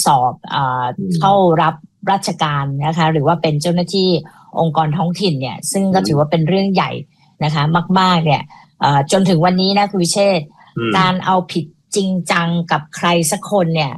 สอบเข้ารับราชการนะคะหรือว่าเป็นเจ้าหน้าที่องค์กรท้องถิ่นเนี่ยซึ่งก็ถือว่าเป็นเรื่องใหญ่นะคะมากๆเนี่ยจนถึงวันนี้นะคุณวิเชษฐ์การเอาผิดจริงจังกับใครสักคนเนี่ย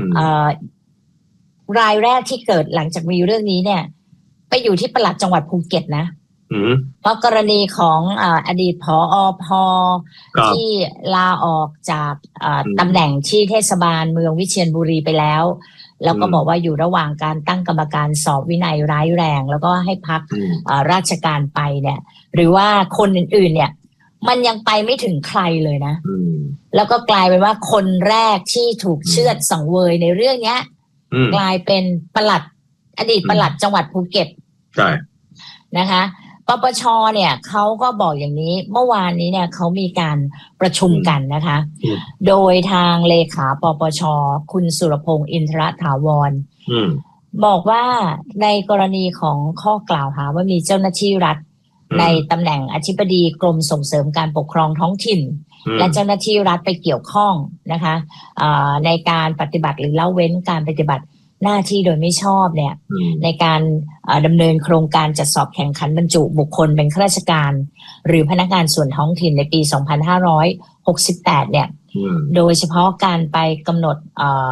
รายแรกที่เกิดหลังจากมีเรื่องนี้เนี่ยไปอยู่ที่ปลัดจังหวัดภูเก็ตนะเพราะกรณีของอดีตผอ.พ.ที่ลาออกจากตำแหน่งที่เทศบาลเมืองวิเชียรบุรีไปแล้วก็บอกว่าอยู่ระหว่างการตั้งกรรมการสอบวินัยร้ายแรงแล้วก็ให้พักราชการไปเนี่ยหรือว่าคนอื่นๆเนี่ยมันยังไปไม่ถึงใครเลยนะแล้วก็กลายเป็นว่าคนแรกที่ถูกเชือดสังเวยในเรื่องนี้กลายเป็นอดีตปลัดจังหวัดภูเก็ตใช่นะคะปปช.เนี่ยเขาก็บอกอย่างนี้เมื่อวานนี้เนี่ยเขามีการประชุมกันนะคะโดยทางเลขาปปช.คุณสุรพงษ์อินทรถาวรบอกว่าในกรณีของข้อกล่าวหาว่ามีเจ้าหน้าที่รัฐในตำแหน่งอธิบดีกรมส่งเสริมการปกครองท้องถิ่นและเจ้าหน้าที่รัฐไปเกี่ยวข้องนะคะในการปฏิบัติหรือละเว้นการปฏิบัติหน้าที่โดยไม่ชอบเนี่ยในการดำเนินโครงการจัดสอบแข่งขันบรรจุบุคคลเป็นข้าราชการหรือพนักงานส่วนท้องถิ่นในปี 2568 เนี่ยโดยเฉพาะการไปกำหนด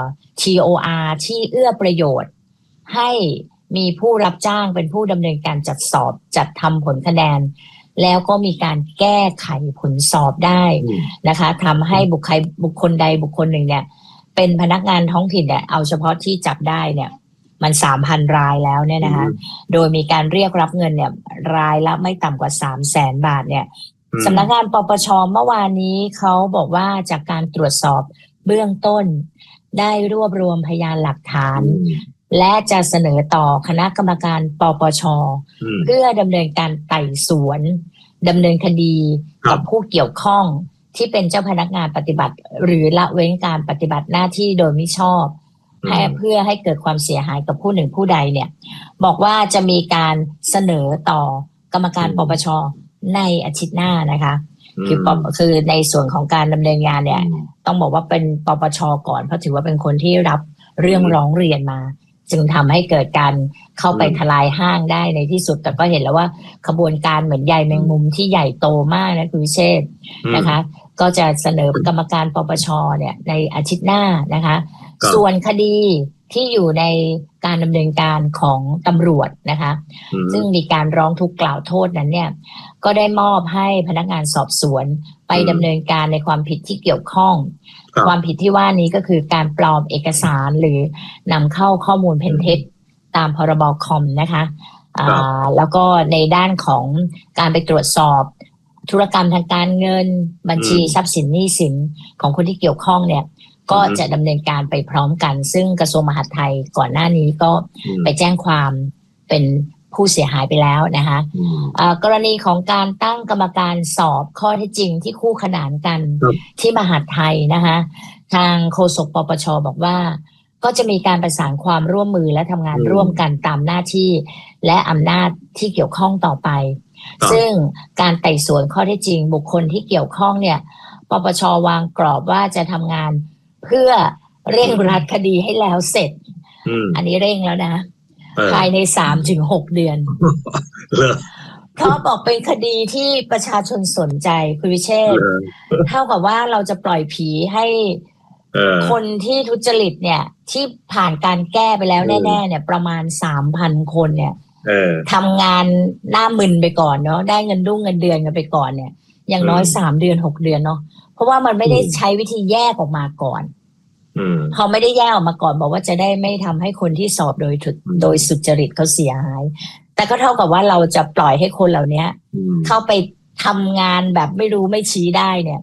TOR ที่เอื้อประโยชน์ให้มีผู้รับจ้างเป็นผู้ดำเนินการจัดสอบจัดทำผลคะแนนแล้วก็มีการแก้ไขผลสอบได้นะคะทำให้บุคคลใดบุคคลหนึ่งเนี่ยเป็นพนักงานท้องถิ่นเนี่ยเอาเฉพาะที่จับได้เนี่ยมัน 3,000 รายแล้วเนี่ยนะคะโดยมีการเรียกรับเงินเนี่ยรายละไม่ต่ำกว่า 300,000 บาทเนี่ยสำนักงานปปช.เมื่อวานนี้เขาบอกว่าจากการตรวจสอบเบื้องต้นได้รวบรวมพยานหลักฐานและจะเสนอต่อคณะกรรมการปปช.เพื่อดำเนินการไต่สวนดำเนินคดีกับผู้เกี่ยวข้องที่เป็นเจ้าพนักงานปฏิบัติหรือละเว้นการปฏิบัติหน้าที่โดยมิชอบเพื่อให้เกิดความเสียหายกับผู้หนึ่งผู้ใดเนี่ยบอกว่าจะมีการเสนอต่อกรรมการปปช.ในอาทิตย์หน้านะคะคือในส่วนของการดำเนินงานเนี่ยต้องบอกว่าเป็นปปช.ก่อนเพราะถือว่าเป็นคนที่รับเรื่องร้องเรียนมาจึงทำให้เกิดการเข้าไปทลายห้างได้ในที่สุดแต่ก็เห็นแล้วว่าขบวนการเหมือนใยแมงมุมที่ใหญ่โตมากนะคุณวิเชษฐ์นะคะก็จะเสนอกรรมการปปช.เนี่ยในอาทิตย์หน้านะคะส่วนคดีที่อยู่ในการดำเนินการของตำรวจนะคะซึ่งมีการร้องทุกข์กล่าวโทษนั้นเนี่ยก็ได้มอบให้พนักงานสอบสวนไปดำเนินการในความผิดที่เกี่ยวข้องความผิดที่ว่านี้ก็คือการปลอมเอกสารหรือนำเข้าข้อมูลเท็จตามพรบคอมนะคะแล้วก็ในด้านของการไปตรวจสอบธุรกรรมทางการเงินบัญชีทรัพย์สินหนี้สินของคนที่เกี่ยวข้องเนี่ยก็จะดำเนินการไปพร้อมกันซึ่งกระทรวงมหาดไทยก่อนหน้านี้ก็ไปแจ้งความเป็นผู้เสียหายไปแล้วนะคะกรณีของการตั้งกรรมการสอบข้อเท็จจริงที่คู่ขนานกันที่มหาดไทยนะคะทางโฆษกปปช.บอกว่าก็จะมีการประสานความร่วมมือและทำงานร่วมกันตามหน้าที่และอำนาจที่เกี่ยวข้องต่อไปซึ่งการไต่สวนข้อเท็จจริงบุคคลที่เกี่ยวข้องเนี่ยปปช.วางกรอบว่าจะทำงานเพื่อเร่งรัดคดีให้แล้วเสร็จอันนี้เร่งแล้วนะภายใน 3-6 เดือนเพราะบอกเป็นคดีที่ประชาชนสนใจคุณวิเชษฐ์เท่ากับว่าเราจะปล่อยผีให้คนที่ทุจริตเนี่ยที่ผ่านการแก้ไปแล้วแน่ๆเนี่ยประมาณ 3,000 คนเนี่ยทำงานหน้ามึนไปก่อนเนาะได้เงินเดือนกันไปก่อนเนี่ยอย่างน้อย3 เดือน 6 เดือนเนาะเพราะว่ามันไม่ได้ใช้วิธีแยกออกมาก่อนพอไม่ได้แยกออกมาก่อนบอกว่าจะได้ไม่ทำให้คนที่สอบโดยสุจริตเขาเสียหายแต่ก็เท่ากับว่าเราจะปล่อยให้คนเหล่านี้เข้าไปทำงานแบบไม่รู้ไม่ชี้ได้เนี่ย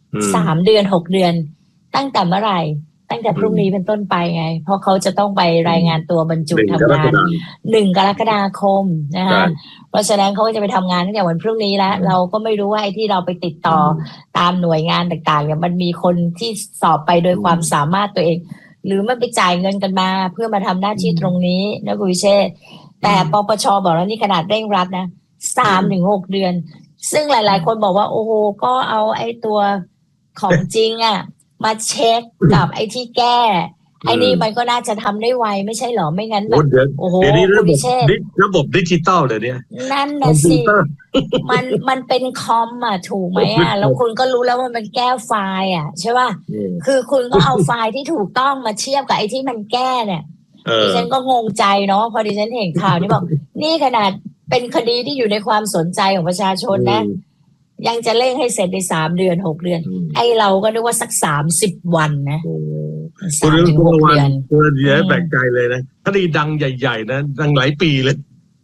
3 เดือน 6 เดือนตั้งแต่เมื่อไหร่ตั้งแต่พรุ่งนี้เป็นต้นไปไงเพราะเขาจะต้องไปรายงานตัวบรรจุทำงาน1 กรกฎาคมนะคะเพราะฉะนั้นเขาจะไปทำงานตั้งแต่วันพรุ่งนี้แล้วเราก็ไม่รู้ว่าไอ้ที่เราไปติดต่อตามหน่วยงานต่างๆเนี่ยมันมีคนที่สอบไปโดยความสามารถตัวเองหรือมันไปจ่ายเงินกันมาเพื่อมาทำหน้าที่ตรงนี้นะคุณวิเชษฐ์แต่ปปช.บอกแล้วนี่ขนาดเร่งรัดนะ3-6 เดือนซึ่งหลายๆคนบอกว่าโอ้โหก็เอาไอ้ตัวของจริงอ่ะมาเช็คกับไอ้ที่แก้ไอ้นี่มันก็น่าจะทำได้ไวไม่ใช่หรอไม่งั้นแบบโอ้โหเดี๋ยวนี้ระบบดิจิตอลเดี๋ยวนี้นั่นนะสิมันเป็นคอมอ่ะถูกไหมอ่ะแล้วคุณก็รู้แล้วว่ามันแก้ไฟล์อ่ะใช่ป่ะคือคุณก็เอาไฟล์ที่ถูกต้องมาเทียบกับไอ้ที่มันแก้เนี่ยดิฉันก็งงใจเนาะพอดิฉันเห็นข่าวนี่บอกนี่ขนาดเป็นคดีที่อยู่ในความสนใจของประชาชนนะยังจะเร่งให้เสร็จใน3 เดือน6 เดือนไอ้เราก็นึกว่าสัก30 วันนะ 3-6 เดือนคุณเยอะแปลกใจเลยนะคดีดังใหญ่ๆนะดังหลายปีเลย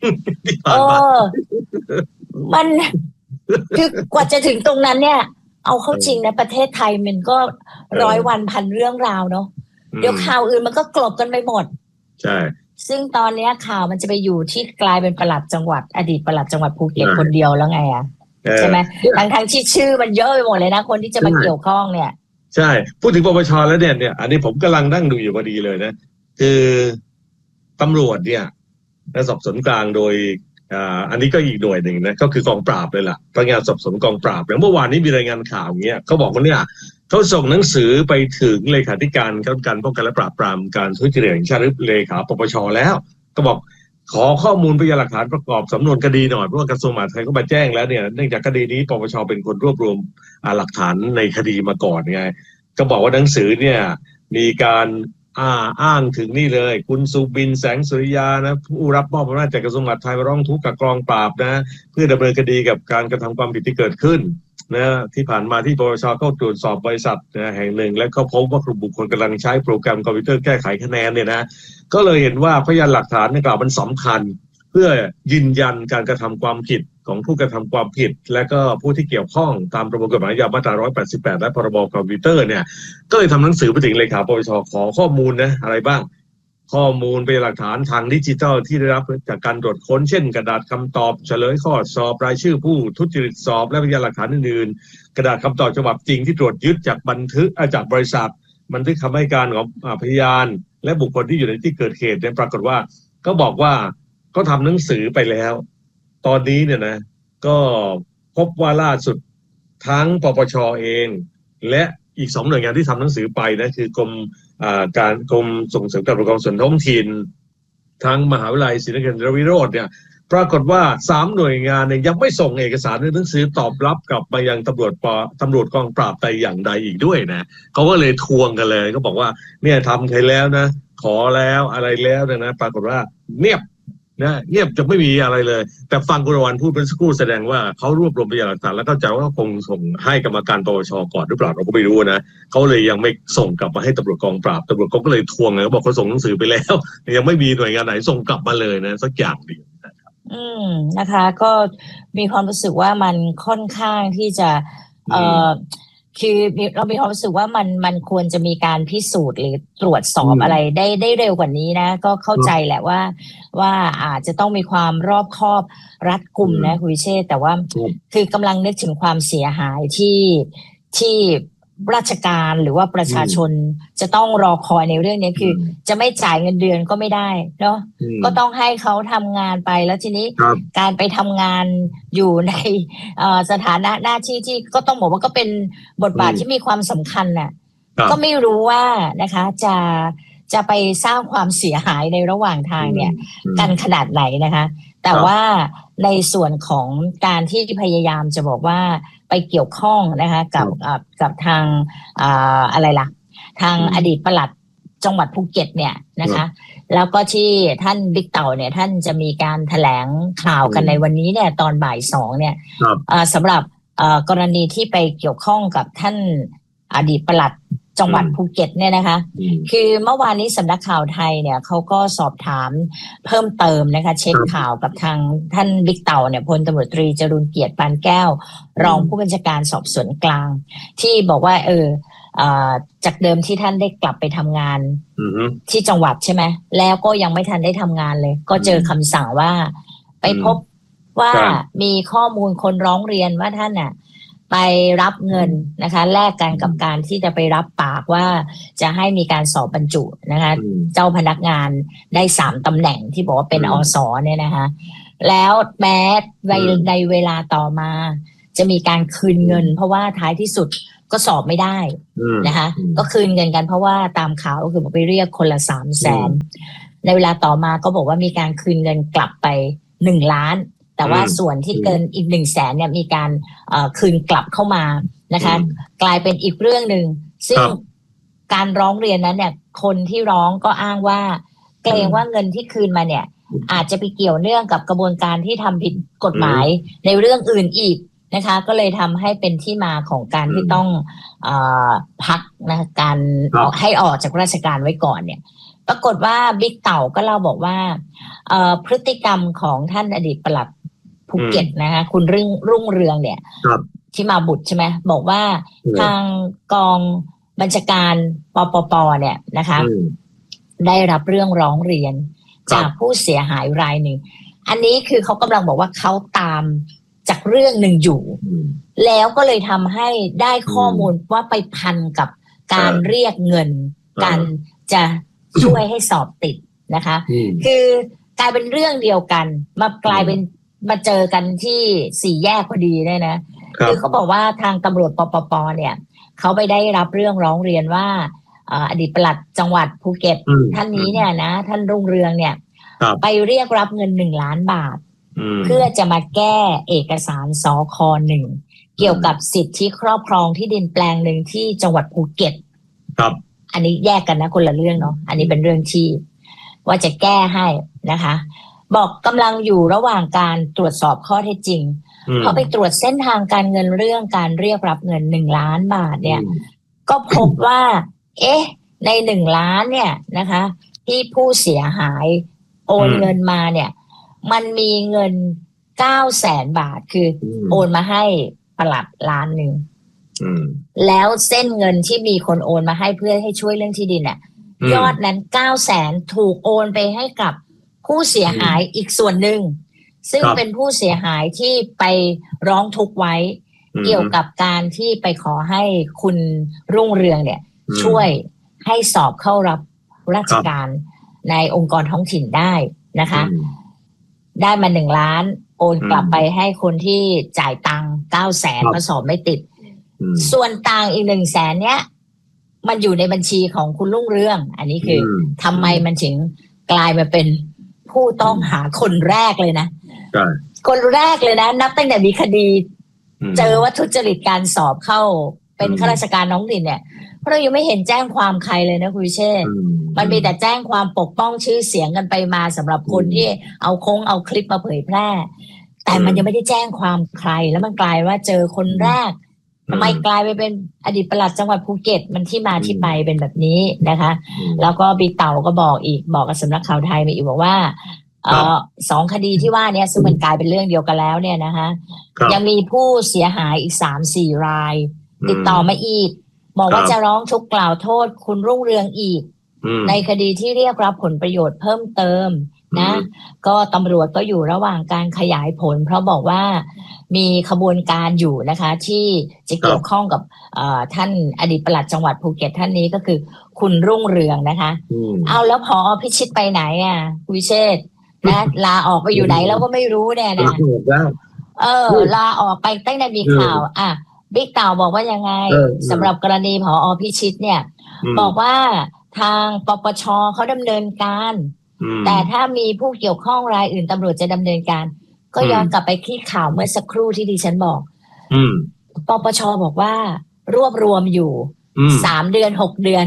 มันคือกว่าจะถึงตรงนั้นเนี่ยเอาเข้าจริงนะประเทศไทยมันก็100 วันพันเรื่องราวเนาะเดี๋ยวข่าวอื่นมันก็กลบกันไปหมดใช่ซึ่งตอนนี้ข่าวมันจะไปอยู่ที่กลายเป็นปลัดจังหวัดอดีตปลัดจังหวัดภูเก็ตคนเดียวแล้วไงอ่ะใช่ไหมทั้งที่ชื่อมันเยอะไปหมดเลยนะคนที่จะมาเกี่ยวข้องเนี่ยใช่พูดถึงปปชแล้วเนี่ยอันนี้ผมกำลังนั่งดูอยู่พอดีเลยนะคือตำรวจเนี่ยสอบสวนกลางโดยอันนี้ก็อีกหน่วยหนึ่งนะก็คือกองปราบเลยล่ะพนักงานสอบสวนกองปราบอย่างเมื่อวานนี้มีรายงานข่าวอย่างเงี้ยเขาบอกว่าเนี่ยเขาส่งหนังสือไปถึงเลขาธิการคณะกรรมการป้องกันและปราบปรามการทุจริตแห่งชาติหรือเลขาปปชแล้วก็บอกขอข้อมูลพยานหลักฐานประกอบสำนวนคดีหน่อยเพราะว่ากระทรวงมหาดไทยก็มาแจ้งแล้วเนี่ยเนื่องจากคดีนี้ปปชเป็นคนรวบรวมหลักฐานในคดีมาก่อนไงก็บอกว่าหนังสือเนี่ยมีการอ้างถึงนี่เลยคุณสุบินแสงสุริยานะผู้รับมอบอำนาจจากกระทรวงมหาดไทยมาร้องทุกข์กับกองปราบนะเพื่อดำเนินคดีกับการกระทำความผิดที่เกิดขึ้นนะที่ผ่านมาที่ปปชเข้าตรวจสอบบริษัทแห่งหนึ่งและก็พบว่ากลุ่มบุคคลกำลังใช้โปรแกรมคอมพิวเตอร์แก้ไขคะแนนเนี่ยนะก็เลยเห็นว่าพยานหลักฐานดังกล่าวมันสำคัญเพื่อยืนยันการกระทำความผิดของผู้กระทำความผิดและก็ผู้ที่เกี่ยวข้องตามประมวลกฎหมายอาญามาตรา188และพรบคอมพิวเตอร์เนี่ยก็เลยทำหนังสือไปถึงเลขาปปชขอข้อมูลนะอะไรบ้างข้อมูลเป็นหลักฐานทางดิจิทัลที่ได้รับจากการตรวจค้นเช่นกระดาษคำตอบเฉลยข้อสอบรายชื่อผู้ทุจริตสอบและพยานหลักฐานอื่นๆกระดาษคำตอบฉบับจริงที่ตรวจยึดจากบันทึกจากบริษัทบันทึกคำให้การของพยานและบุคคลที่อยู่ในที่เกิดเหตุเนี่ยปรากฏว่าก็บอกว่าก็ทำหนังสือไปแล้วตอนนี้เนี่ยนะก็พบว่าล่าสุดทั้งปปชเองและอีก2 หน่วยงานที่ทำหนังสือไปนะคือกรมส่งเสริมการปกครองส่วนท้องถิ่นทั้งมหาวิทยาลัยศรีนครินทรวิโรจน์เนี่ยปรากฏว่า3 หน่วยงานเนี่ยยังไม่ส่งเอกสารหนังสือตอบรับกลับมายังตำรวจกองปราบแต่อย่างใดอีกด้วยนะเขาก็เลยทวงกันเลยก็บอกว่าเนี่ยทำใครแล้วนะขอแล้วอะไรแล้วนะปรากฏว่าเงียบจะไม่มีอะไรเลยแต่ฟังคุณวันพูดเป็นสักครู่แสดงว่าเขารวบรวมพยานหลักฐานแล้วก็จะว่าคงส่งให้กรรมการปปชก่อนหรือเปล่าเราก็ไม่รู้นะเขาเลยยังไม่ส่งกลับมาให้ตำรวจกองปราบตำรวจก็เลยทวงไงเขาบอกเขาส่งหนังสือไปแล้วยังไม่มีหน่วยงานไหนส่งกลับมาเลยนะสักอย่างเดียวนะคะก็มีความรู้สึกว่ามันค่อนข้างที่จะคือเรามีความรู้สึกว่ามันควรจะมีการพิสูจน์หรือตรวจสอบอะไรได้เร็วกว่านี้นะก็เข้าใจแหละว่าอาจจะต้องมีความรอบคอบรัดกุมนะคุณวิเชษแต่ว่าคือกำลังนึกถึงความเสียหายที่ราชการหรือว่าประชาชนจะต้องรอคอยในเรื่องนี้คือจะไม่จ่ายเงินเดือนก็ไม่ได้เนาะก็ต้องให้เขาทำงานไปแล้วทีนี้การไปทำงานอยู่ในสถานะหน้าที่ที่ก็ต้องบอกว่าก็เป็นบทบาทที่มีความสำคัญน่ะก็ไม่รู้ว่านะคะจะไปสร้างความเสียหายในระหว่างทางเนี่ยกันขนาดไหนนะคะแต่ว่าในส่วนของการที่พยายามจะบอกว่าไปเกี่ยวข้องนะคะกับทางอะไรล่ะทางอดีตปลัดจังหวัดภูเก็ตเนี่ยนะคะแล้วก็ที่ท่านบิ๊กเต่าเนี่ยท่านจะมีการแถลงข่าวกันในวันนี้เนี่ยตอนบ่าย 2เนี่ยสำหรับกรณีที่ไปเกี่ยวข้องกับท่านอดีตปลัดจังหวัดภูเก็ตเนี่ยนะคะคือเมื่อวานนี้สำนักข่าวไทยเนี่ยเขาก็สอบถามเพิ่มเติมนะคะเช็คข่าวกับทางท่านบิ๊กเต่าเนี่ยพลตำรวจตรีจรูญเกียรติปานแก้วรองผู้บัญชาการสอบสวนกลางที่บอกว่าจากเดิมที่ท่านได้กลับไปทำงานที่จังหวัดใช่ไหมแล้วก็ยังไม่ทันได้ทำงานเลยก็เจอคำสั่งว่าไปพบว่ามีข้อมูลคนร้องเรียนว่าท่านน่ะไปรับเงินนะคะแลกกันกับการที่จะไปรับปากว่าจะให้มีการสอบบรรจุนะคะเจ้าพนักงานได้3 ตำแหน่งที่บอกว่าเป็นอส.เนี่ยนะคะแล้วแม้ในเวลาต่อมาจะมีการคืนเงินเพราะว่าท้ายที่สุดก็สอบไม่ได้นะคะก็คืนเงินกันเพราะว่าตามข่าวก็คือไปเรียกคนละ300,000ในเวลาต่อมาก็บอกว่ามีการคืนเงินกลับไป1 ล้านแต่ว่าส่วนที่เกินอีก100,000เนี่ยมีการคืนกลับเข้ามานะคะกลายเป็นอีกเรื่องหนึ่งซึ่งการร้องเรียนนั้นเนี่ยคนที่ร้องก็อ้างว่าเกรงว่าเงินที่คืนมาเนี่ยอาจจะไปเกี่ยวเนื่องกับกระบวนการที่ทำผิดกฎหมายในเรื่องอื่นอีกนะคะก็เลยทำให้เป็นที่มาของการที่ต้องพักนะการให้ออกจากราชการไว้ก่อนเนี่ยปรากฏว่าบิ๊กเต่าก็เล่าบอกว่าพฤติกรรมของท่านอดีตปลัดภูเก็ตนะคะคุณรุ่งเรืองเนี่ยที่มาบุตรใช่ไหมบอกว่าทางกองบัญชาการปปเนี่ยนะคะได้รับเรื่องร้องเรียนจากผู้เสียหายรายหนึ่งอันนี้คือเขากำลังบอกว่าเขาตามจากเรื่องหนึ่งอยู่แล้วก็เลยทำให้ได้ข้อมูลว่าไปพันกับการเรียกเงินการจะช่วยให้สอบติดนะคะคือกลายเป็นเรื่องเดียวกันมากลายเป็นมาเจอกันที่สี่แยกพอดีเนี่ยนะคือเขาบอกว่าทางตำรวจปปเนี่ยเขาไปได้รับเรื่องร้องเรียนว่าอดีตปลัดจังหวัดภูเก็ตท่านนี้เนี่ยนะท่านรุ่งเรืองเนี่ยไปเรียกรับเงิน1 ล้านบาทเพื่อจะมาแก้เอกสารสค.1เกี่ยวกับสิทธิครอบครองที่ดินแปลงหนึ่งที่จังหวัดภูเก็ตครับอันนี้แยกกันนะคนละเรื่องเนาะอันนี้เป็นเรื่องที่ว่าจะแก้ให้นะคะบอกกำลังอยู่ระหว่างการตรวจสอบข้อเท็จจริงพอไปตรวจเส้นทางการเงินเรื่องการเรียกรับเงิน1 ล้านบาทเนี่ยก็พบว่าใน1 ล้านเนี่ยนะคะที่ผู้เสียหายโอนเงินมาเนี่ยมันมีเงิน900,000 บาทคือโอนมาให้ปลัด1 ล้านแล้วเส้นเงินที่มีคนโอนมาให้เพื่อให้ช่วยเรื่องที่ดินเนี่ยยอดนั้น900,000ถูกโอนไปให้กับผู้เสียหายอีกส่วนหนึ่งซึ่งเป็นผู้เสียหายที่ไปร้องทุกข์ไว้เกี่ยวกับการที่ไปขอให้คุณรุ่งเรืองเนี่ยช่วยให้สอบเข้ารับราชการในองค์กรท้องถิ่นได้นะคะได้มา1 ล้านโอนกลับไปให้คนที่จ่ายตังค์900,000เพราะสอบไม่ติดส่วนต่างอีก100,000เนี้ยมันอยู่ในบัญชีของคุณรุ่งเรืองอันนี้คือทำไมมันถึงกลายมาเป็นผู้ต้องหาคนแรกเลยนะคนแรกเลยนะนับตั้งแต่มีคดีเจอว่าทุจริตการสอบเข้าเป็นข้าราชการท้องถิ่นเนี่ยเพราะเรายังไม่เห็นแจ้งความใครเลยนะคุณวิเชษฐ์มันมีแต่แจ้งความปกป้องชื่อเสียงกันไปมาสำหรับคนที่เอาคลิปมาเผยแพร่แต่มันยังไม่ได้แจ้งความใครแล้วมันกลายว่าเจอคนแรกทำไมกลายไปเป็นอดีตปลัดจังหวัดภูเก็ตมันที่มาที่ไปเป็นแบบนี้นะคะแล้วก็บิ๊กเต่าก็บอกกับสำนักข่าวไทยมาอีกบอกว่า2 คดีที่ว่านี้ซึ่งมันกลายเป็นเรื่องเดียวกันแล้วเนี่ยนะคะยังมีผู้เสียหายอีก 3-4 รายติดต่อมาอีกบอกว่าจะร้องทุกข์กล่าวโทษคุณรุ่งเรืองอีกในคดีที่เรียกรับผลประโยชน์เพิ่มเติมนะก็ตำรวจก็อยู่ระหว่างการขยายผลเพราะบอกว่ามีขบวนการอยู่นะคะที่จะเกี่ยวข้องกับท่านอดีตปลัดจังหวัดภูเก็ตท่านนี้ก็คือคุณรุ่งเรืองนะคะเอาแล้วผอ.พิชิตไปไหนอ่ะวิเชษฐ์นะลาออกไปอยู่ไหนแล้วก็ไม่รู้เนี่ยนะลาออกไปตั้งแต่มีข่าวบิ๊กเต่าบอกว่ายังไงสำหรับกรณีผอ.พิชิตเนี่ยบอกว่าทางปปช.เขาดำเนินการแต่ถ้ามีผู้เกี่ยวข้องรายอื่นตำรวจจะดำเนินการก็ย้อนกลับไปที่ข่าวเมื่อสักครู่ที่ดิฉันบอกปปช.บอกว่ารวบรวมอยู่3 เดือน 6 เดือน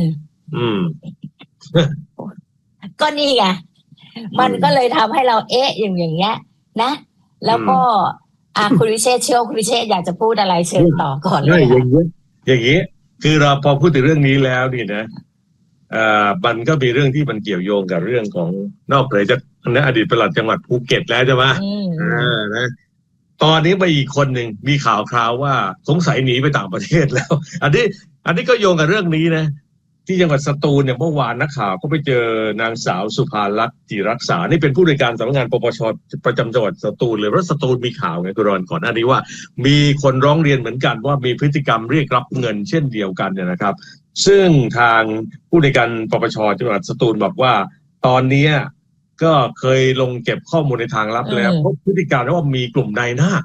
ก็นี่ไงมันก็เลยทำให้เราอย่างเงี้ยนะแล้วก็คุณวิเชษฐ์เชื่อคุณวิเชษฐ์อยากจะพูดอะไรเชิญต่อก่อนเลยอย่างนี้คือเราพอพูดถึงเรื่องนี้แล้วนี่นะมันก็มีเรื่องที่มันเกี่ยวโยงกับเรื่องของนอกเหนือจากอดีตปลัดจังหวัดภูเก็ตแล้วใช่ไหมนะตอนนี้ไปอีกคนหนึ่งมีข่าวคราวว่าสงสัยหนีไปต่างประเทศแล้วอันนี้ก็โยงกับเรื่องนี้นะที่จังหวัดสตูลเนี่ยเมื่อวานนักข่าวก็ไปเจอนางสาวสุภาลักษณ์จิรักษานี่เป็นผู้ในวยการสำนักงานปปช.ประจำจังหวัดสตูลเลยเพราะสตูลมีข่าวไงคุณรอนก่อนหน้านี้ว่ามีคนร้องเรียนเหมือนกันว่ามีพฤติกรรมเรียกรับเงินเช่นเดียวกันเนี่ยนะครับซึ่งทางผู้ในวยการปปช.จังหวัดสตูลบอกว่าตอนนี้ก็เคยลงเก็บข้อมูลในทางลับแล้วพบพฤติการว่ามีกลุ่มนายหน้า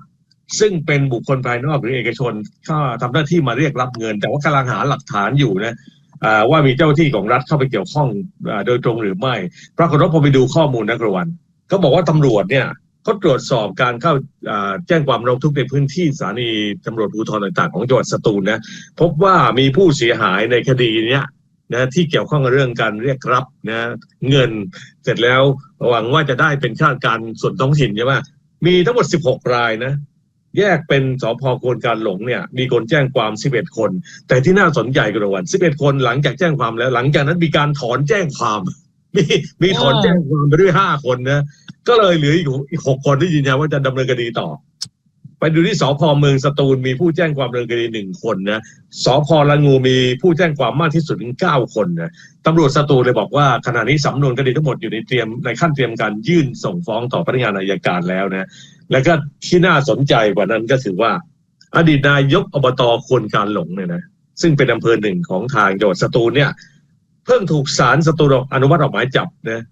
ซึ่งเป็นบุคคลภายนอกหรือเอกชนก็ทำหน้าที่มาเรียกรับเงินแต่ว่ากำลังหาหลักฐานอยู่นะว่ามีเจ้าที่ของรัฐเข้าไปเกี่ยวข้องโดยตรงหรือไม่ปรากฏว่าพอไปดูข้อมูลนักระวันก็บอกว่าตำรวจเนี่ยเขาตรวจสอบการเข้าแจ้งความร้องทุกข์ในพื้นที่สถานีตำรวจภูธรต่างๆของจังหวัดสตูลนะพบว่ามีผู้เสียหายในคดีเนี้ยนะที่เกี่ยวข้องกับเรื่องการเรียกรับนะเงินเสร็จแล้วหวังว่าจะได้เป็นข้าราชการส่วนท้องถิ่นใช่ไหมมีทั้งหมด16 รายนะแยกเป็นสภ.โกนการหลงเนี่ยมีคนแจ้งความ11 คนแต่ที่น่าสนใจกันวัน11 คนหลังจากแจ้งความแล้วหลังจากนั้นมีการถอนแจ้งความมีถอนแจ้งความไปด้วย5 คนนะก็เลยเหลืออีก6 คนที่ยืนยันว่าจะดำเนินคดีต่อไปดูที่สภ.เมืองสตูลมีผู้แจ้งความดำเนินคดี1 คนนะสภ.ละงูมีผู้แจ้งความมากที่สุดถึง9 คนนะตำรวจสตูลเลยบอกว่าขณะนี้สำนวนคดีทั้งหมดอยู่ในขั้นเตรียมการยื่นส่งฟ้องต่อพนักงานอัยการแล้วนะแล้วก็ที่น่าสนใจกว่านั้นก็คือว่าอดีตนายกอบต.ควนการหลงเนี่ยนะซึ่งเป็นอำเภอหนึ่งของทางจังหวัดสตูลเนี่ยเพิ่งถูกศาลสตูลอนุมัติออกหมายจับนะ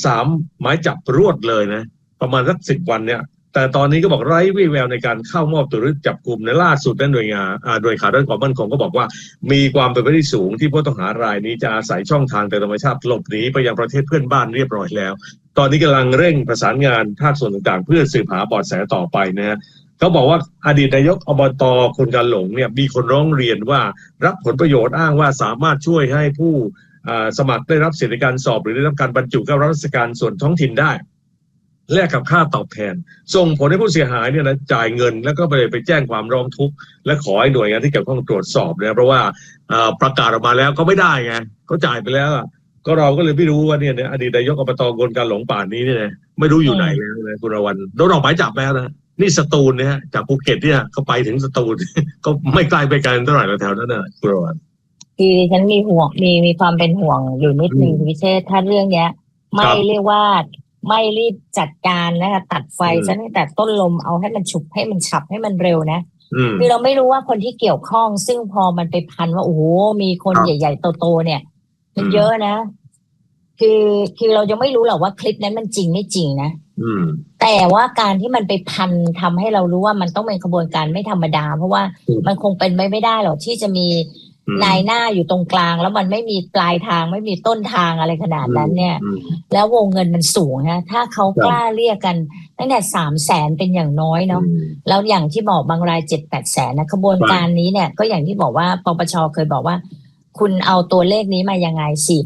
3 หมายจับรวดเลยนะประมาณสัก10 วันเนี่ยแต่ตอนนี้ก็บอกไร้วี่แววในการเข้ามอบตัวหรือจับกลุ่มในล่าสุดนั้นหน่วยงานโดยข่าวด้านความมั่นคงก็บอกว่ามีความเป็นไปได้สูงที่ผู้ต้องหารายนี้จะอาศัยช่องทางทางธรรมชาติหลบหนีไปยังประเทศเพื่อนบ้านเรียบร้อยแล้วตอนนี้กำลังเร่งประสานงานภาคส่วนต่างๆเพื่อสืบหาเบาะแสต่อไปนะฮะเขาบอกว่าอดีตนายกอบต.ควนการหลงเนี่ยมีคนร้องเรียนว่ารับผลประโยชน์อ้างว่าสามารถช่วยให้ผู้สมัครได้รับสิทธิในการสอบหรือได้รับการบรรจุเข้ารับราชการส่วนท้องถิ่นได้แลกกับค่าตอบแทนส่งผลให้ผู้เสียหายเนี่ยนะจ่ายเงินแล้วก็ไปแจ้งความร้องทุกข์และขอให้หน่วยงานที่เกี่ยวข้องตรวจสอบนะเพราะว่าประกาศออกมาแล้วก็ไม่ได้ไงเขาจ่ายไปแล้วก็เราก็เลยไม่รู้ว่าเนี่ยอดีตนายกอบต.ควนการหลงป่านนี้เนี่ยไม่รู้อยู่ไหนแล้วนะคุณรวันโดนออกหมายจับแล้วนะนี่สตูลเนี่ยจากภูเก็ตเนี่ยเขาไปถึงสตูล ก็ไม่ไกลไปไกลเท่าไหร่แถวนั้นนะคุณรวันคือฉันมีห่วงมีความเป็นห่วงอยู่นิดนึงพิเชษถ้าเรื่องเนี้ยไม่เรียกว่าไม่รีบจัดการนะคะตัดไฟซะตั้งแต่ต้นลมเอาให้มันฉุบให้มันฉับให้มันเร็วนะคือเราไม่รู้ว่าคนที่เกี่ยวข้องซึ่งพอมันไปพันว่าโอ้โหมีคนใหญ่ๆโตๆเนี่ยมันเยอะนะคือเรายังไม่รู้หรอกว่าคลิปนั้นมันจริงไม่จริงนะแต่ว่าการที่มันไปพันทำให้เรารู้ว่ามันต้องเป็นขบวนการไม่ธรรมดาเพราะว่ามันคงเป็นไม่ได้หรอกที่จะมีนายหน้าอยู่ตรงกลางแล้วมันไม่มีปลายทางไม่มีต้นทางอะไรขนาดนั้นเนี่ยแล้ววงเงินมันสูงนะถ้าเขากล้าเรียกกันตั้งแต่300,000เป็นอย่างน้อยเนาะแล้วอย่างที่บอกบางราย7-8 แสนนะขบวนการนี้เนี่ยก็อย่างที่บอกว่าปปช.เคยบอกว่าคุณเอาตัวเลขนี้มายังไง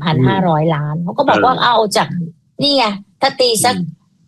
4,500 ล้านเขาก็บอกว่าเอาจากนี่ไงถ้าตีสัก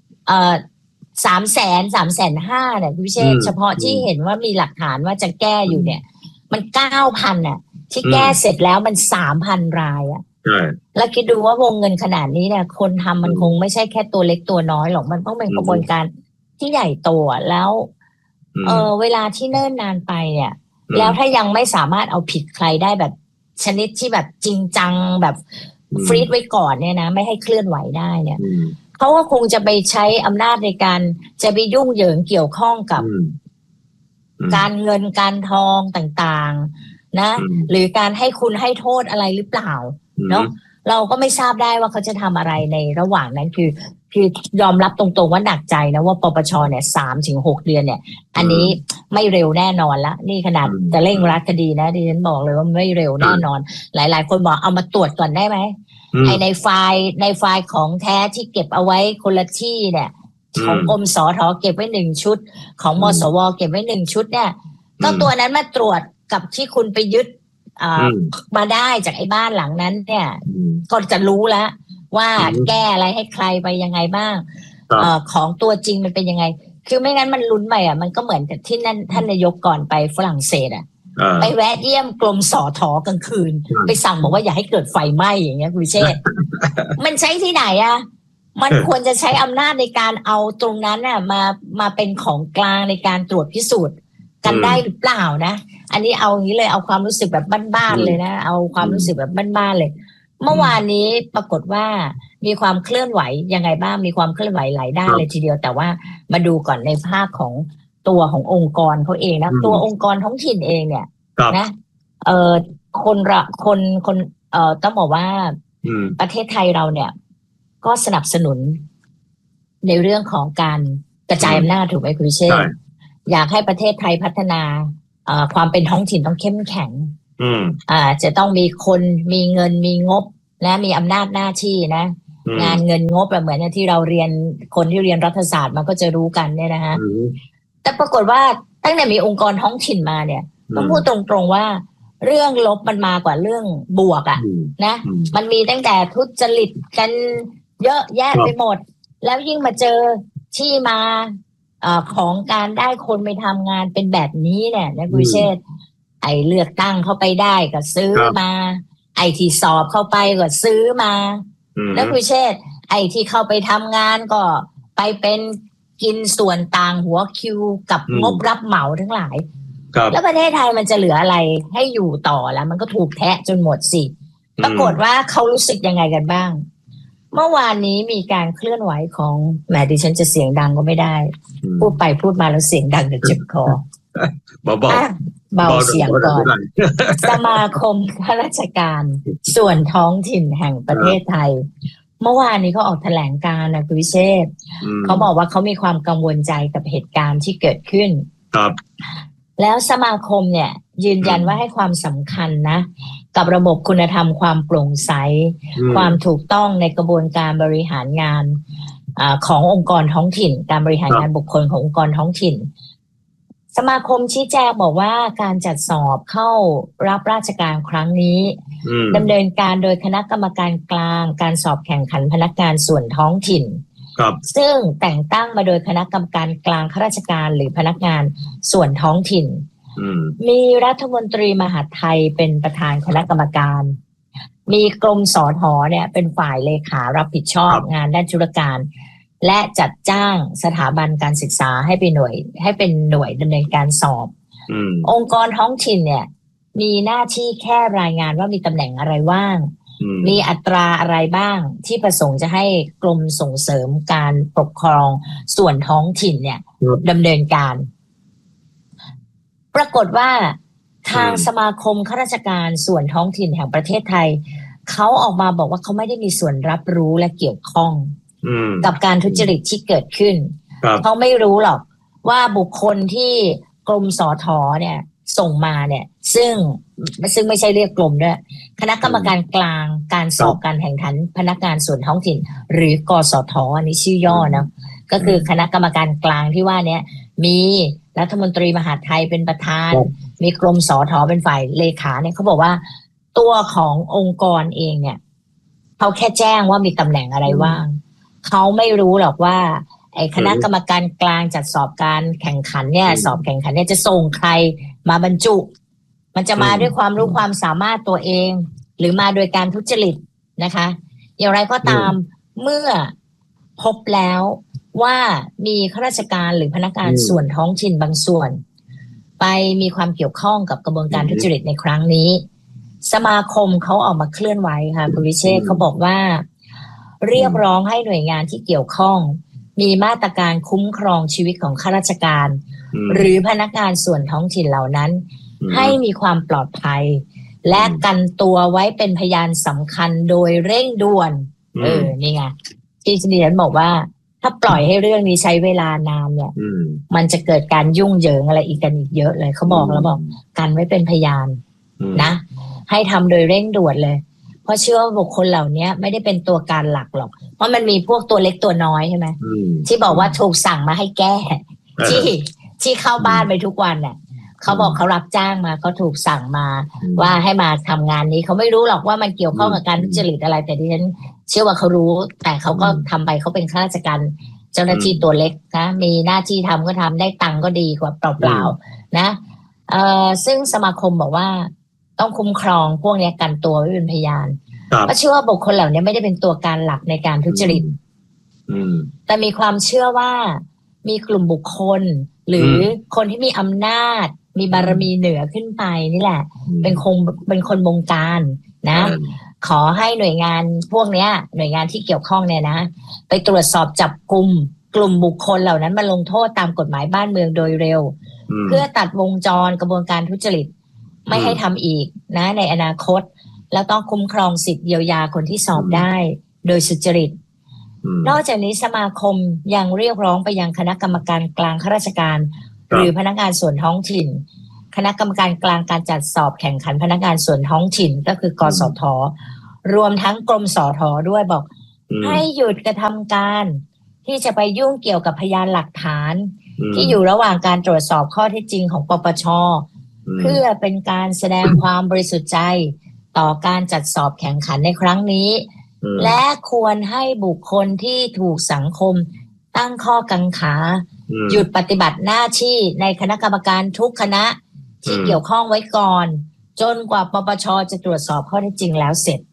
300,000-350,000เนี่ยพี่เชษเฉพาะที่เห็นว่ามีหลักฐานว่าจะแก้อยู่เนี่ยมัน 9,000 น่ะที่แก้เสร็จแล้วมัน 3,000 รายอ่ะแล้วคิดดูว่าวงเงินขนาดนี้เนี่ยคนทำมันคงไม่ใช่แค่ตัวเล็กตัวน้อยหรอกมันต้องเป็นกระบวนการที่ใหญ่โตแล้วเวลาที่เนิ่นนานไปเนี่ยแล้วถ้ายังไม่สามารถเอาผิดใครได้แบบชนิดที่แบบจริงจังแบบฟรีดไว้ก่อนเนี่ยนะไม่ให้เคลื่อนไหวได้เนี่ยเขาก็คงจะไปใช้อำนาจในการจะไปยุ่งเหยิงเกี่ยวข้องกับการเงินการทองต่างๆนะหรือการให้คุณให้โทษอะไรหรือเปล่าเนาะเราก็ไม่ทราบได้ว่าเขาจะทำอะไรในระหว่างนั้นคือยอมรับตรงๆว่าหนักใจนะว่าปปชเนี่ย3-6 เดือนเนี่ยอันนี้ไม่เร็วแน่นอนละนี่ขนาดจะเร่งรัดคดีนะดิฉันบอกเลยว่าไม่เร็วแน่นอนหลายๆคนบอกเอามาตรวจก่อนได้ไหมไอในไฟล์ของแท้ที่เก็บเอาไว้คนละที่เนี่ยของกรมสท.เก็บไว้1 ชุดของมสว.เก็บไว้1 ชุดเนี่ยก็ตัวนั้นมาตรวจกับที่คุณไปยึดมาได้จากไอ้บ้านหลังนั้นเนี่ยก็จะรู้แล้วว่าแก้อะไรให้ใครไปยังไงบ้างของตัวจริงมันเป็นยังไงคือไม่งั้นมันลุ้นไปอ่ะมันก็เหมือนกับที่นั่นท่านนายกก่อนไปฝรั่งเศสอ่ะไปแวะเยี่ยมกรมสท.กลางคืนไปสั่งบอกว่าอย่าให้เกิดไฟไหม้อย่างเงี้ยคุณเชษมันใช้ที่ไหนอ่ะมันควรจะใช้อำนาจในการเอาตรงนั้นน่ะมาเป็นของกลางในการตรวจพิสูจน์กันได้หรือเปล่านะอันนี้เอาอย่างนี้เลยเอาความรู้สึกแบบบ้านๆเลยนะเอาความรู้สึกแบบบ้านๆเลยเมื่อวานนี้ปรากฏว่ามีความเคลื่อนไหวยังไงบ้างมีความเคลื่อนไหวหลายด้านเลยทีเดียวแต่ว่ามาดูก่อนในภาคของตัวขององค์กรเขาเองนะตัวองค์กรท้องถิ่นเองเนี่ยนะคนต้องบอกว่าประเทศไทยเราเนี่ยก็สนับสนุนในเรื่องของการกระจายอำนาจถูกไหมคุณเชษอยากให้ประเทศไทยพัฒนาความเป็นท้องถิ่นต้องเข้มแข็งจะต้องมีคนมีเงินมีงบและมีอำนาจหน้าที่นะงานเงินงบเหมือนที่เราเรียนคนที่เรียนรัฐศาสตร์มันก็จะรู้กันเนี่ยนะฮะแต่ปรากฏว่าตั้งแต่มีองค์กรท้องถิ่นมาเนี่ยต้องพูดตรงๆว่าเรื่องลบมันมากว่าเรื่องบวกนะมันมีตั้งแต่ทุจริตกันเยอะแยะไปหมดแล้วยิ่งมาเจอที่มาของการได้คนไปทำงานเป็นแบบนี้เนี่ยนะคุณเชษฐ์ไอ้เลือกตั้งเข้าไปได้ก็ซื้อมาไอ้ที่สอบเข้าไปก็ซื้อมาแล้วคุณเชษฐ์ไอ้ที่เข้าไปทำงานก็ไปเป็นกินส่วนต่างหัวคิวกับงบรับเหมาทั้งหลายแล้วประเทศไทยมันจะเหลืออะไรให้อยู่ต่อแล้วมันก็ถูกแทะจนหมดสิปรากฏว่าเขารู้สึกยังไงกันบ้างเมื่อวานนี้มีการเคลื่อนไหวของแหมดิฉันจะเสียงดังก็ไม่ได้พูดไปพูดมาแล้วเสียงดังเดี๋ยวเจ็บคอเบาเสียงก่อนสมาคมข้าราชการส่วนท้องถิ่นแห่งประเทศไทยเมื่อวานนี้เขาออกแถลงการณ์นะคุณวิเชษฐ์เขาบอกว่าเขามีความกังวลใจกับเหตุการณ์ที่เกิดขึ้นครับแล้วสมาคมเนี่ยยืนยันว่าให้ความสำคัญนะกับระบบคุณธรรมความโปร่งใสความถูกต้องในกระบวนการบริหารงานขององค์กรท้องถิ่นการบริหารงานบุคคลขององค์กรท้องถิ่นสมาคมชี้แจงบอกว่าการจัดสอบเข้ารับราชการครั้งนี้ดำเนินการโดยคณะกรรมการกลางการสอบแข่งขันพนักงานส่วนท้องถิ่นซึ่งแต่งตั้งมาโดยคณะกรรมการกลางข้าราชการหรือพนักงานส่วนท้องถิ่นมีรัฐมนตรีมหาดไทยเป็นประธานคณะกรรมการมีกรมสทเนี่ยเป็นฝ่ายเลขารับผิดชอบงานด้านธุรการและจัดจ้างสถาบันการศึกษาให้เป็นหน่วยดำเนินการสอบองค์กรท้องถิ่นเนี่ยมีหน้าที่แค่รายงานว่ามีตำแหน่งอะไรว่างมีอัตราอะไรบ้างที่ประสงค์จะให้กรมส่งเสริมการปกครองส่วนท้องถิ่นเนี่ยดำเนินการปรากฏว่าทางสมาคมข้าราชการส่วนท้องถิ่นแห่งประเทศไทยเขาออกมาบอกว่าเขาไม่ได้มีส่วนรับรู้และเกี่ยวข้องกับการทุจริตที่เกิดขึ้นเขาไม่รู้หรอกว่าบุคคลที่กรมสทเนี่ยส่งมาเนี่ยซึ่งไม่ใช่เรียกกรมด้วยคณะกรรมการกลางการสอบการแข่งขันพนักงานส่วนท้องถิ่นหรือกสทอันนี้ชื่อย่อนะก็คือคณะกรรมการกลางที่ว่าเนี่ยมีรัฐมนตรีมหาดไทยเป็นประธานมีกรมสทเป็นฝ่ายเลขาเนี่ยเขาบอกว่าตัวขององค์กรเองเนี่ยเขาแค่แจ้งว่ามีตำแหน่งอะไรว่างเขาไม่รู้หรอกว่าไอ้คณะกรรมการกลางจัดสอบการแข่งขันเนี่ยสอบแข่งขันเนี่ยจะส่งใครมาบรรจุมันจะมาด้วยความรู้ความสามารถตัวเองหรือมาโดยการทุจริตนะคะอย่างไรก็ตามเมื่อพบแล้วว่ามีข้าราชการหรือพนักงานส่วนท้องถิ่นบางส่วนไปมีความเกี่ยวข้องกับกระบวนการทุจริตในครั้งนี้สมาคมเขาออกมาเคลื่อนไหวค่ะคุณวิเชษฐ์เขาบอกว่าเรียกร้องให้หน่วยงานที่เกี่ยวข้องมีมาตรการคุ้มครองชีวิตของข้าราชการหรือพนักงานส่วนท้องถิ่นเหล่านั้นให้มีความปลอดภัยและกันตัวไว้เป็นพยานสำคัญโดยเร่งด่วนนี่ไงที่ดิฉันบอกว่าถ้าปล่อยให้เรื่องนี้ใช้เวลานานเนี่ยมันจะเกิดการยุ่งเหยิงอะไรอีกเยอะเลยเขาบอกแล้วบอกกันไว้เป็นพยานนะให้ทำโดยเร่งด่วนเลยเพราะเชื่อว่าบุคคลเหล่านี้ไม่ได้เป็นตัวการหลักหรอกเพราะมันมีพวกตัวเล็กตัวน้อยใช่ไหมที่บอกว่าถูกสั่งมาให้แก้ที่เข้าบ้านไปทุกวันเนี่ยเขาบอกเขารับจ้างมาเขาถูกสั่งมาว่าให้มาทำงานนี้เขาไม่รู้หรอกว่ามันเกี่ยวข้องกับการทุจริตอะไรแต่ดิฉันเชื่อว่าเขารู้แต่เขาก็ทำไปเขาเป็นข้าราชการเจ้าหน้าที่ตัวเล็กนะมีหน้าที่ทำก็ทำได้ตังค์ก็ดีกว่าเปล่าๆนะซึ่งสมาคมบอกว่าต้องคุ้มครองพวกนี้กันตัวไว้เป็นพยานเพราะเชื่อว่าบุคคลเหล่านี้ไม่ได้เป็นตัวการหลักในการทุจริตแต่มีความเชื่อว่ามีกลุ่มบุคคลหรือคนที่มีอำนาจมีบารมีเหนือขึ้นไปนี่แหละเป็นคนบงการนะขอให้หน่วยงานพวกนี้หน่วยงานที่เกี่ยวข้องเนี่ยนะไปตรวจสอบจับกลุ่มบุคคลเหล่านั้นมาลงโทษตามกฎหมายบ้านเมืองโดยเร็วเพื่อตัดวงจรกระบวนการทุจริตไม่ให้ทำอีกนะในอนาคตแล้วต้องคุ้มครองสิทธิเยียวยาคนที่สอบได้โดยสุจริตนอกจากนี้สมาคมยังเรียกร้องไปยังคณะกรรมการกลางข้าราชการหรือพนักงานส่วนท้องถิ่นคณะกรรมการกลางการจัดสอบแข่งขันพนักงานส่วนท้องถิ่นก็คือกสท.รวมทั้งกรมสท.ด้วยบอกให้หยุดกระทำการที่จะไปยุ่งเกี่ยวกับพยานหลักฐานที่อยู่ระหว่างการตรวจสอบข้อเท็จจริงของปปช.เพื่อเป็นการแสดงความบริสุทธิ์ใจต่อการจัดสอบแข่งขันในครั้งนี้และควรให้บุคคลที่ถูกสังคมตั้งข้อกังขาหยุดปฏิบัติหน้าที่ในคณะกรรมการทุกคณะที่เกี่ยวข้องไว้ก่อนจนกว่าปปช.จะตรวจสอบข้อเท็จจริงแล้วเสร็จ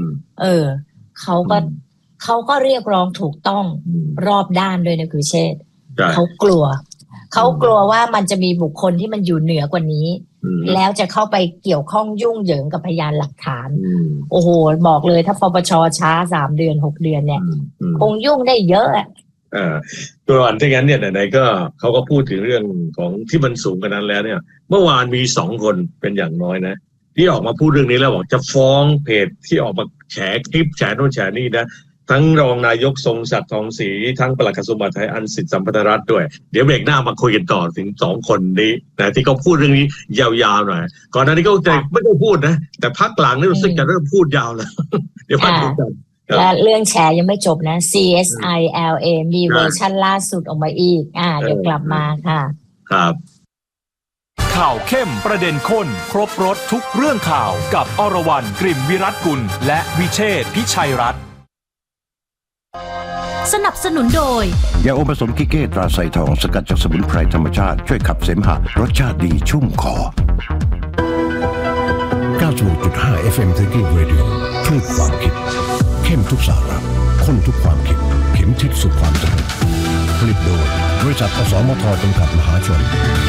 เขาก็เรียกร้องถูกต้องรอบด้านด้วยนะคือเชษฐ์เขากลัวว่ามันจะมีบุคคลที่มันอยู่เหนือกว่านี้แล้วจะเข้าไปเกี่ยวข้องยุ่งเหยิงกับพยานหลักฐานโอ้โหบอกเลยถ้าปปช.ช้า3 เดือน 6 เดือนเนี่ยคงยุ่งได้เยอะตัวอันที่งั้นเนี่ยไหนๆก็เขาก็พูดถึงเรื่องของที่มันสูงกันนั้นแล้วเนี่ยเมื่อวานมี2 คนเป็นอย่างน้อยนะที่ออกมาพูดเรื่องนี้แล้วบอกจะฟ้องเพจที่ออกมาแฉคลิปแฉโน่นแฉนี่นะทั้งรองนายกทรงศักดิ์ทองศรีทั้งปลัดกระทรวงมหาดไทยอันสิทธิสัมพันธรัตน์ด้วยเดี๋ยวเบรกหน้ามาคุยกันต่อถึง2 คนนี้นะที่เขาพูดเรื่องนี้ยาวๆหน่อยก่อนหน้านี้ก็จะไม่ได้พูดนะแต่พักหลังนี่รู้สึกจะเริ่มพูดยาวแล้วเดี๋ยวพักกันและเรื่องแชร์ยังไม่จบนะ CSILA มีเวอร์ชันล่าสุดออกมาอีกเดี๋ยวกลับมาค่ะครับข่าวเข้มประเด็นข้นครบรสทุกเรื่องข่าวกับอรวรรณ กลิ่นวิรัตกุลและวิเชษฐ์พิชัยรัตน์สนับสนุนโดยยาอมผสมกิเก้ตราไซทองสกัดจากสมุนไพรธรรมชาติช่วยขับเสมหะรสชาติดีชุ่มคอ 90.5 FM Thinking Radio คลื่นความคิดเข้มทุกสาระข้นทุกความคิดเข็มทิศสู่ความจริงผลิตโดยบริษัทอสมทจำกัดมหาชน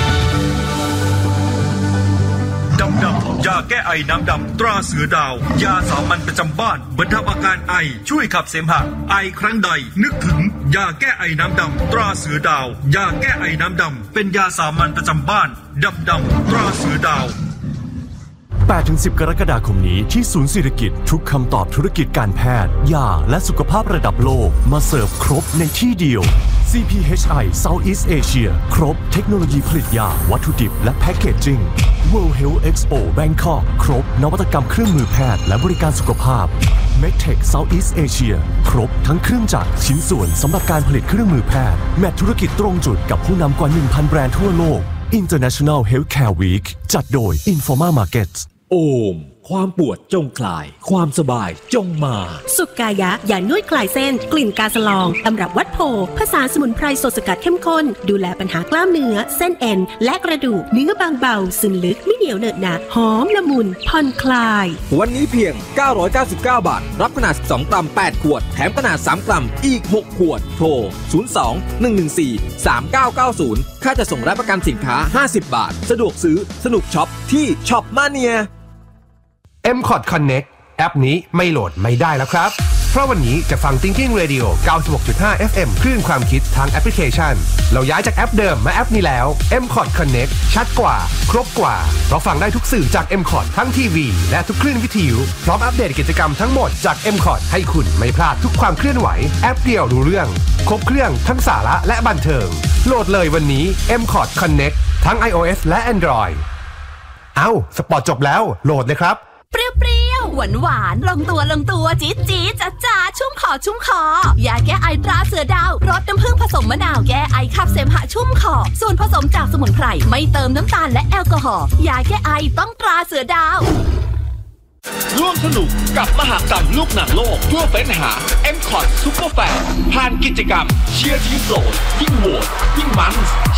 ดำยาแก้ไอน้ำดำตราเสือดาวยาสามัญประจำบ้านบรรเทาอาการไอช่วยขับเสมหะไอครั้งใดนึกถึงยาแก้ไอน้ำดำตราเสือดาวยาแก้ไอน้ำดำเป็นยาสามัญประจำบ้านดำตราเสือดาว 8-10 กรกฎาคมนี้ที่ศูนย์เศรษฐกิจทุกคำตอบธุรกิจการแพทย์ยาและสุขภาพระดับโลกมาเสิร์ฟครบในที่เดียว CPHI Southeast Asia ครบเทคโนโลยีผลิตยาวัตถุดิบและแพคเกจจิ้ง World Health Expo Bangkok ครบนวัตกรรมเครื่องมือแพทย์และบริการสุขภาพ Medtech Southeast Asia ครบทั้งเครื่องจักรชิ้นส่วนสำหรับการผลิตเครื่องมือแพทย์แมทธุรกิจตรงจุดกับผู้นำกว่า 1,000 แบรนด์ทั่วโลก International Healthcare Week จัดโดย Informa Markets โอมความปวดจงคลายความสบายจงมาสุกายะยานวดคลายเส้นกลิ่นกาสลองตำรับวัดโพผสานสมุนไพรสดสกัดเข้มข้นดูแลปัญหากล้ามเนื้อเส้นเอ็นและกระดูกเนื้อบางเบาซึมลึกไม่เหนียวเหนอะหนะหอมละมุนผ่อนคลายวันนี้เพียง999 บาทรับขนาด12 กรัม 8 ขวดแถมขนาด3 กรัมอีก6 ขวดโทร02-114-3990ค่าจะส่งและประกันสินค้า50 บาทสะดวกซื้อสนุกช็อปที่ช็อปมาเนีย MCOT Connect แอปนี้ไม่โหลดไม่ได้แล้วครับเพราะวันนี้จะฟัง Thinking Radio 96.5 FM คลื่นความคิดทางแอปพลิเคชันเราย้ายจากแอปเดิมมาแอปนี้แล้ว MCOT Connect ชัดกว่าครบกว่าเพราะฟังได้ทุกสื่อจาก MCOT ทั้งทีวีและทุกคลื่นวิทยุพร้อมอัปเดตกิจกรรมทั้งหมดจาก MCOT ให้คุณไม่พลาดทุกความเคลื่อนไหวแอปเดียวรู้เรื่องครบเครื่องทั้งสาระและบันเทิงโหลดเลยวันนี้ MCOT Connect ทั้ง iOS และ Android สปอร์ตจบแล้วโหลดเลยครับเปรี้ยวหวานลงตัวจี๊ดจ๊าชุ่มคอยาแก้ไอตราเสือดาวรสน้ำผึ้งผสมมะนาวแก้ไอขับเสมหะชุ่มคอส่วนผสมจากสมุนไพรไม่เติมน้ำตาลและแอลกอฮอล์ยาแก้ไอต้องตราเสือดาวร่วมสนุกกับมหกรรมลูกหนังโลกเพื่อเฟ้นหา MCOT Super Fan ผ่านกิจกรรมเชียร์ทีมโปรดยิ่งโหวตยิ่งมัน